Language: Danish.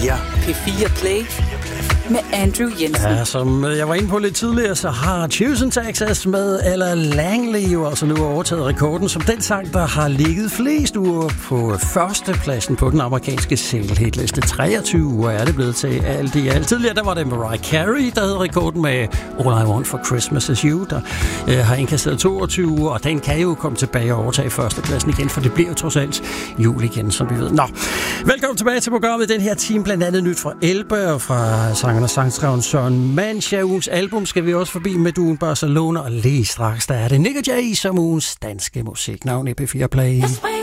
P4 Play med Andrew Jensen. Ja, som jeg var inde på lidt tidligere, så har Houston, Texas med Ella Langley jo altså nu overtaget rekorden som den sang, der har ligget flest uger på førstepladsen på den amerikanske single-hitliste. 23 uger er det blevet til alt i alt. Tidligere der var det Mariah Carey, der havde rekorden med All I Want for Christmas Is You, der har indkastet 22 uger, og den kan jo komme tilbage og overtage førstepladsen igen, for det bliver jo trods alt jul igen, som vi ved. Nå, velkommen tilbage til programmet. Den her time blandt andet nyt fra Elbe og fra sangeren og sangskriven Søren Mancha. Ugens album skal vi også forbi med duen Barcelona, og lige straks der er det Nick og Jay som ugens danske musiknavn i P4 Play.